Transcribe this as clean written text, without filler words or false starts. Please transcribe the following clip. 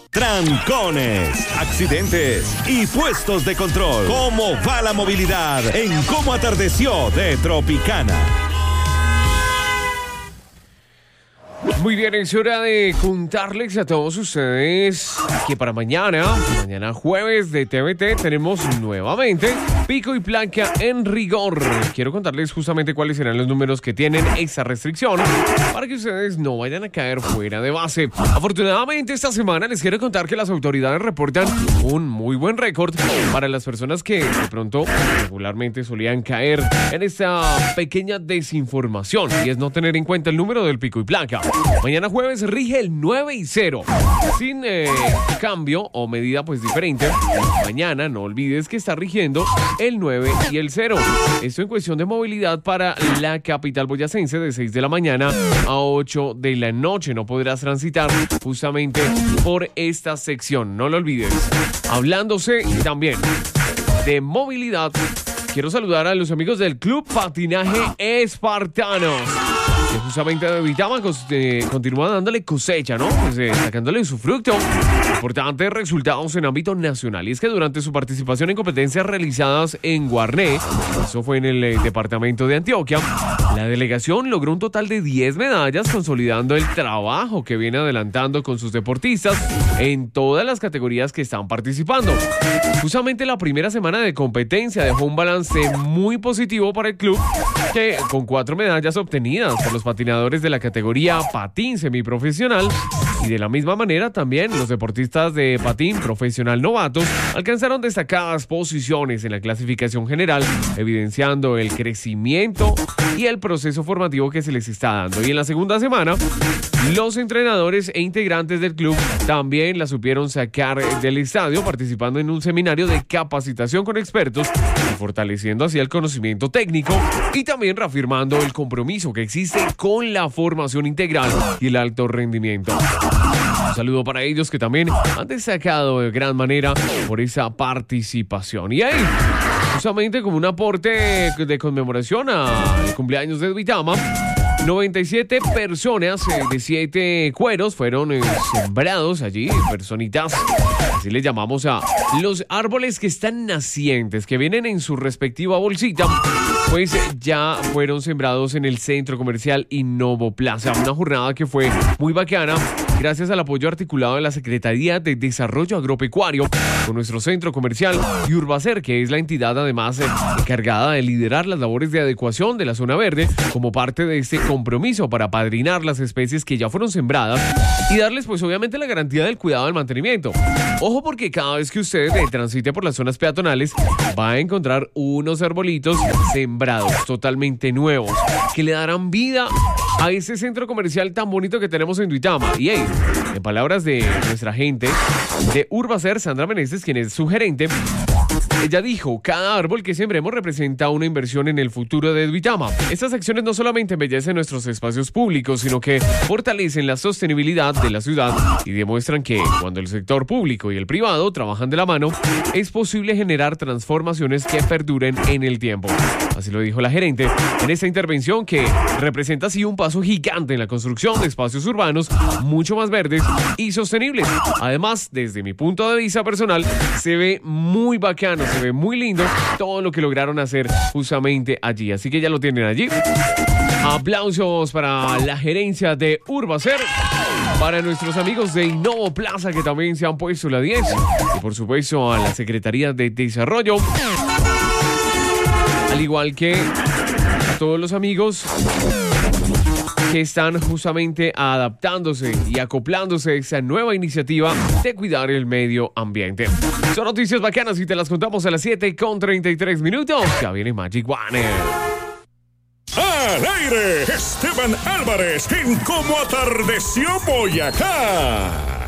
trancones, accidentes y puestos de control. ¿Cómo va la movilidad en Cómo Atardeció de Tropicana? Muy bien, es hora de contarles a todos ustedes que para mañana jueves de TVT, tenemos nuevamente pico y placa en rigor. Quiero contarles justamente cuáles serán los números que tienen esa restricción para que ustedes no vayan a caer fuera de base. Afortunadamente, esta semana les quiero contar que las autoridades reportan un muy buen récord para las personas que de pronto regularmente solían caer en esta pequeña desinformación, y es no tener en cuenta el número del pico y placa. Mañana jueves rige el 9 y 0, sin cambio o medida pues diferente. Mañana no olvides que está rigiendo el 9 y el 0. Esto en cuestión de movilidad para la capital boyacense de 6 de la mañana a 8 de la noche. No podrás transitar justamente por esta sección, no lo olvides. Hablándose también de movilidad, quiero saludar a los amigos del Club Patinaje Espartanos, que justamente de Vitama continúa dándole cosecha, ¿no? Pues, sacándole su fruto. Importantes resultados en ámbito nacional. Y es que durante su participación en competencias realizadas en Guarné, eso fue en el departamento de Antioquia, la delegación logró un total de 10 medallas, consolidando el trabajo que viene adelantando con sus deportistas en todas las categorías que están participando. Justamente la primera semana de competencia dejó un balance muy positivo para el club, que con 4 medallas obtenidas por los patinadores de la categoría patín semiprofesional, y de la misma manera también los deportistas de patín profesional novatos alcanzaron destacadas posiciones en la clasificación general, evidenciando el crecimiento y el proceso formativo que se les está dando. Y en la segunda semana, los entrenadores e integrantes del club también la supieron sacar del estadio, participando en un seminario de capacitación con expertos, fortaleciendo así el conocimiento técnico y también reafirmando el compromiso que existe con la formación integral y el alto rendimiento. Un saludo para ellos que también han destacado de gran manera por esa participación. Y ahí, justamente como un aporte de conmemoración al cumpleaños de Vitama, 97 personas de 7 cueros fueron sembrados allí, personitas, así les llamamos a los árboles que están nacientes, que vienen en su respectiva bolsita, pues ya fueron sembrados en el Centro Comercial Innovo Plaza. Una jornada que fue muy bacana, gracias al apoyo articulado de la Secretaría de Desarrollo Agropecuario con nuestro centro comercial y Urbacer, que es la entidad además encargada de liderar las labores de adecuación de la zona verde como parte de este compromiso para apadrinar las especies que ya fueron sembradas y darles pues obviamente la garantía del cuidado del mantenimiento. Ojo, porque cada vez que usted transite por las zonas peatonales va a encontrar unos arbolitos sembrados totalmente nuevos que le darán vida a ese centro comercial tan bonito que tenemos en Duitama. Y hey, en palabras de nuestra gente de Urbacer, Sandra Meneses, quien es su gerente, ella dijo: cada árbol que sembremos representa una inversión en el futuro de Duitama. Estas acciones no solamente embellecen nuestros espacios públicos, sino que fortalecen la sostenibilidad de la ciudad y demuestran que cuando el sector público y el privado trabajan de la mano, es posible generar transformaciones que perduren en el tiempo. Así lo dijo la gerente en esta intervención, que representa así un paso gigante en la construcción de espacios urbanos mucho más verdes y sostenibles. Además, desde mi punto de vista personal, se ve muy bacano, se ve muy lindo todo lo que lograron hacer justamente allí. Así que ya lo tienen allí. Aplausos para la gerencia de Urbacer, para nuestros amigos de Innovo Plaza, que también se han puesto la 10, y por supuesto a la Secretaría de Desarrollo, al igual que a todos los amigos que están justamente adaptándose y acoplándose a esa nueva iniciativa de cuidar el medio ambiente. Son noticias bacanas y te las contamos a las 7:33. Ya viene Magic One. ¡Al aire! Esteban Álvarez en Cómo Atardeció Boyacá.